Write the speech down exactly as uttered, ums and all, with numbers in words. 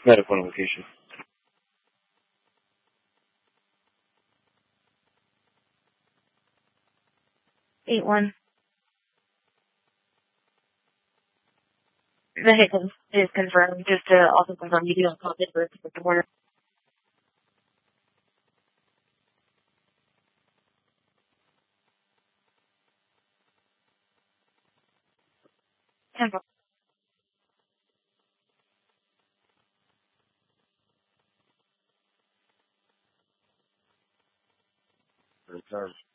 Medical notification. eight one. The hit is confirmed. Just to also confirm, you do have copy of the order. Temple. Return.